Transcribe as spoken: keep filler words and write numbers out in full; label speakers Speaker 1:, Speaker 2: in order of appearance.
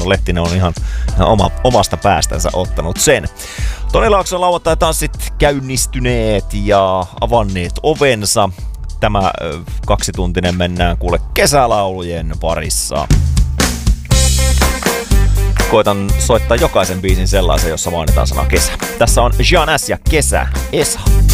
Speaker 1: Eino Lehtinen on ihan, ihan oma, omasta päästänsä ottanut sen. Toni Laakson lauantai-tanssit käynnistyneet ja avanneet ovensa. Tämä kaksituntinen mennään kuule kesälaulujen parissa. Koitan soittaa jokaisen biisin sellaisen, jossa mainitaan sana kesä. Tässä on Jean S. ja Kesä, Esa.